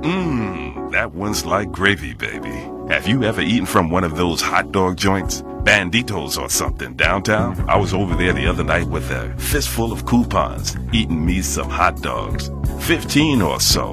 That one's like gravy, baby. Have you ever eaten from one of those hot dog joints? Banditos or something downtown? I was over there the other night with a fistful of coupons, eating me some hot dogs. 15 or so.